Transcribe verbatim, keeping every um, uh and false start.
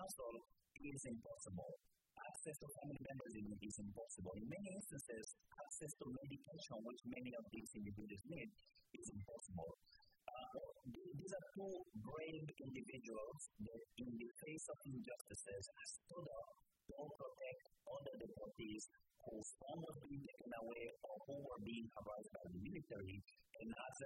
counsel is impossible. Access to family members is impossible. In many instances, access to medication, which many of these individuals need, is impossible. Uh, these are two brave individuals that, in the face of injustices, have stood up to protect other deportees whose home was being taken away or who were being harassed by the military. And as a